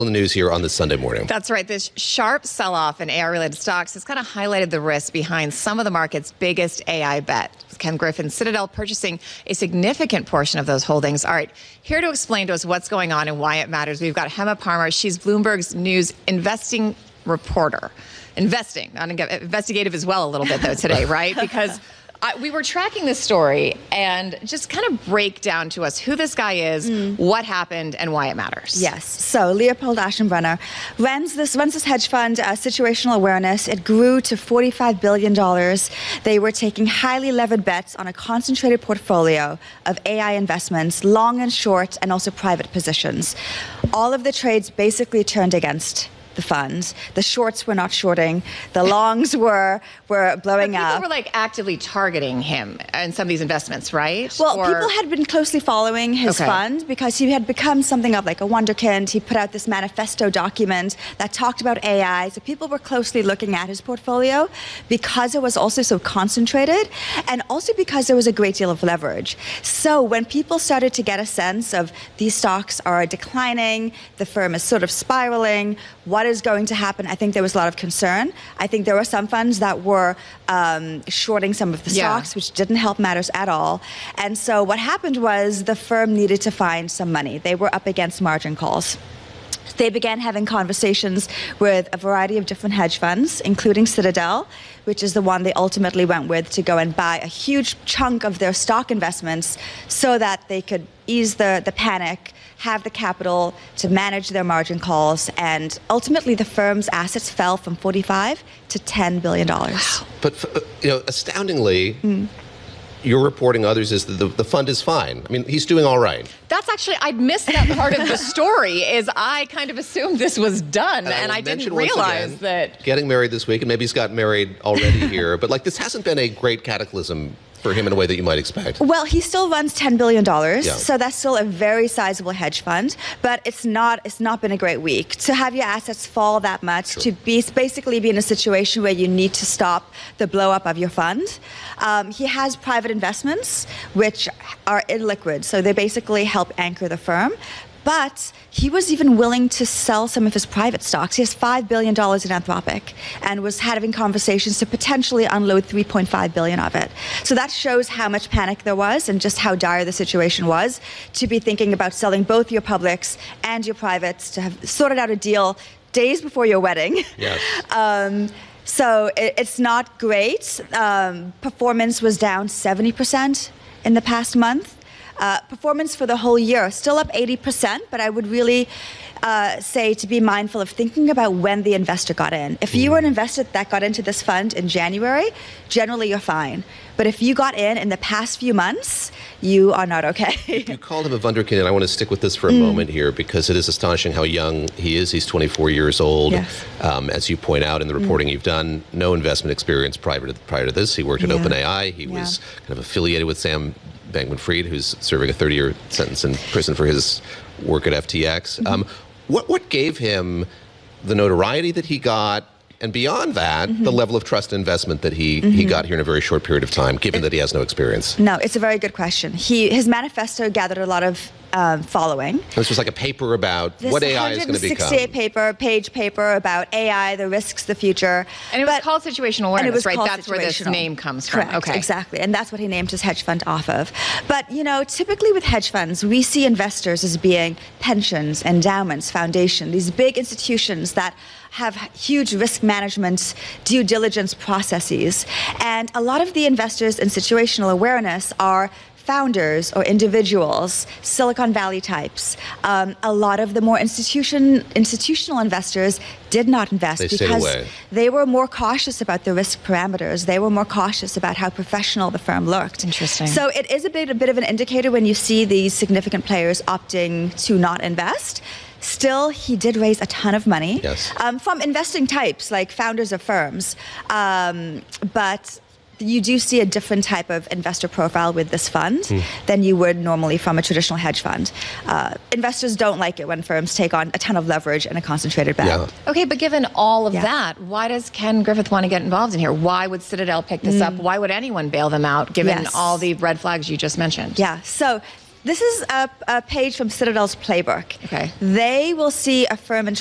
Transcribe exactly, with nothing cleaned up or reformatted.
The news here on this Sunday morning. That's right. This sharp sell-off in A I-related stocks has kind of highlighted the risk behind some of the market's biggest A I bet. Ken Griffin, Citadel purchasing a significant portion of those holdings. All right, here to explain to us what's going on and why it matters, we've got Hema Parmar. She's Bloomberg's news investing reporter. Investing, not investigative as well a little bit though today, right? Because I, we were tracking this story and just kind of break down to us who this guy is, mm. what happened, and why it matters. Yes. So Leopold Aschenbrenner runs this runs this hedge fund, uh, Situational Awareness. It grew to forty-five billion dollars. They were taking highly levered bets on a concentrated portfolio of A I investments, long and short, and also private positions. All of the trades basically turned against the funds. The shorts were not shorting. The longs were were blowing but people up. People were like actively targeting him in some of these investments, right? Well, or... people had been closely following his okay. fund because he had become something of like a wonderkind. He put out this manifesto document that talked about A I. So people were closely looking at his portfolio because it was also so concentrated and also because there was a great deal of leverage. So when people started to get a sense of these stocks are declining, the firm is sort of spiraling, what is going to happen? I think there was a lot of concern. I think there were some funds that were um, shorting some of the yeah. stocks, which didn't help matters at all. And so what happened was the firm needed to find some money. They were up against margin calls. They began having conversations with a variety of different hedge funds, including Citadel, which is the one they ultimately went with to go and buy a huge chunk of their stock investments so that they could ease the, the panic, have the capital to manage their margin calls, and ultimately the firm's assets fell from forty-five to ten billion dollars. Wow. But, you know, astoundingly, mm. your reporting others is that the, the fund is fine. I mean, he's doing all right. That's actually, I'd missed that part of the story, is I kind of assumed this was done, and, and I, I didn't realize again, that... Getting married this week, and maybe he's gotten married already here, but like this hasn't been a great cataclysm for him in a way that you might expect. Well, he still runs ten billion dollars, yeah. so that's still a very sizable hedge fund, but it's not it's not been a great week. To have your assets fall that much, sure. to be basically be in a situation where you need to stop the blow up of your fund. Um, he has private investments, which are illiquid, so they basically help anchor the firm. But he was even willing to sell some of his private stocks. He has five billion dollars in Anthropic and was having conversations to potentially unload three point five billion dollars of it. So that shows how much panic there was and just how dire the situation was to be thinking about selling both your publics and your privates to have sorted out a deal days before your wedding. Yes. um, so it, it's not great. Um, performance was down seventy percent in the past month. Uh, performance for the whole year, still up eighty percent, but I would really uh, say to be mindful of thinking about when the investor got in. If you were an investor that got into this fund in January, generally you're fine. But if you got in in the past few months, you are not okay. You called him a wunderkind, and I want to stick with this for a mm. moment here because it is astonishing how young he is. He's twenty-four years old. Yes. Um, as you point out in the reporting mm. you've done, no investment experience prior to, prior to this. He worked at yeah. OpenAI. He yeah. was kind of affiliated with Sam Bankman-Fried, who's serving a thirty-year sentence in prison for his work at F T X. Mm-hmm. Um, what what gave him the notoriety that he got, and beyond that, mm-hmm. the level of trust and investment that he, mm-hmm. he got here in a very short period of time, given it, that he has no experience? No, it's a very good question. He his manifesto gathered a lot of um, following. This was like a paper about this what A I is going to become. one hundred sixty-eight paper, page paper about A I, the risks, the future. And it was but, called situational awareness, right? That's where this situational. name comes from. Correct, okay. Exactly. And that's what he named his hedge fund off of. But, you know, typically with hedge funds, we see investors as being pensions, endowments, foundation, these big institutions that have huge risk management, due diligence processes. And a lot of the investors in situational awareness are founders or individuals, Silicon Valley types. Um, a lot of the more institution, institutional investors did not invest they because away. they were more cautious about the risk parameters. They were more cautious about how professional the firm looked. Interesting. So it is a bit, a bit of an indicator when you see these significant players opting to not invest. Still, he did raise a ton of money yes. um, from investing types like founders of firms. Um, but you do see a different type of investor profile with this fund mm. than you would normally from a traditional hedge fund. Uh, investors don't like it when firms take on a ton of leverage and a concentrated bet. Yeah. Okay, but given all of yeah. that, why does Ken Griffin want to get involved in here? Why would Citadel pick this mm. up? Why would anyone bail them out given yes. all the red flags you just mentioned? Yeah, so This is a, a page from Citadel's playbook. Okay. They will see a firm in